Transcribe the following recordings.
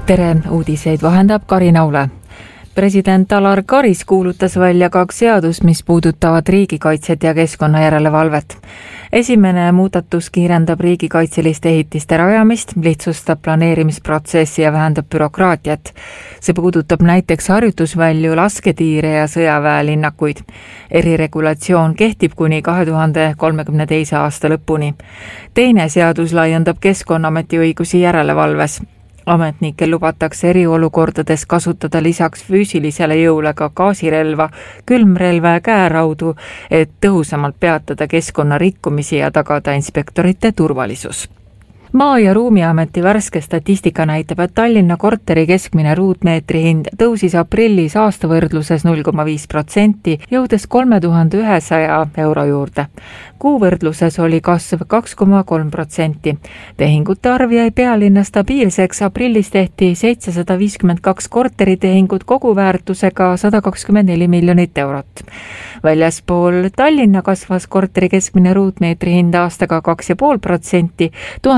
Tere, uudiseid vahendab Karin Aule. President Alar Karis kuulutas välja 2 seadust, mis puudutavad riigikaitset ja keskkonnajärelevalvet. Esimene muudatus kiirendab riigikaitseliste ehitiste rajamist, lihtsustab planeerimisprotsessi ja vähendab bürokraatiat. See puudutab näiteks harjutusvälju, lasketiire ja sõjaväelinnakuid. Eriregulatsioon kehtib kuni 2032. aasta lõpuni. Teine seadus laiendab Keskkonnaameti õigusi järelevalves. Ametnikel lubatakse eriolukordades kasutada lisaks füüsilisele jõule ka gaasirelva, külmrelva ja käeraudu, et tõhusamalt peatada keskkonnarikkumisi ja tagada inspektorite turvalisus. Maa- ja Ruumiameti värske statistika näitab, et Tallinna korteri keskmine ruutmeetri hind tõusis aprillis aastavõrdluses 0,5%, jõudes 3100 euro juurde. Kuuvõrdluses oli kasv 2,3%. Tehingute arv jäi pealinna stabiilseks, aprillis tehti 752 korteritehingut koguväärtusega 124 miljonit eurot. Väljaspool Tallinna kasvas korteri keskmine ruutmeetri hind aastaga 2,5%,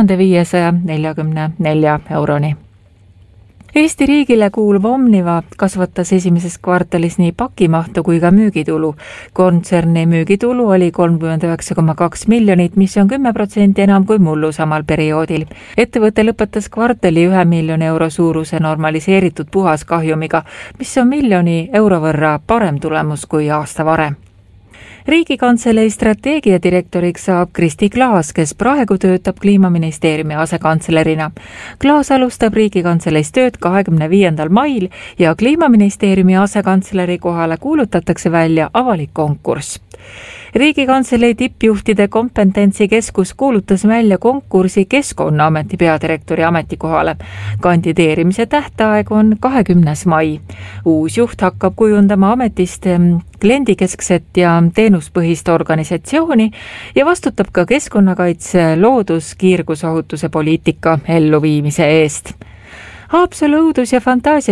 1544 euroni. Eesti riigile kuuluv Omniva kasvatas esimeses kvartalis nii pakimahtu kui ka müügitulu. Kontserni müügitulu oli 39,2 miljonit, mis on 10% enam kui mullu samal perioodil. Ettevõte lõpetas kvartali 1 miljoni euro suuruse normaliseeritud puhaskahjumiga, mis on 1 miljoni euro võrra parem tulemus kui aasta varem. Riigikantselei strateegiadirektoriks saab Kristi Klaas, kes praegu töötab Kliimaministeeriumi asekantslerina. Klaas alustab Riigikantseleis tööd 25. mail ja Kliimaministeeriumi asekantsleri kohale kuulutatakse välja avalik konkurss. Riigikantselei tippjuhtide kompetentsikeskus kuulutas välja konkursi Keskkonnaameti peadirektori ametikohale. Kandideerimise tähtaeg on 20. mai. Uus juht hakkab kujundama ametist kliendikeskset ja teenuspõhist organisatsiooni ja vastutab ka keskkonnakaitse, loodus, kiirgusohutuse poliitika elluviimise eest. Haapsalu õudus- ja fantaasia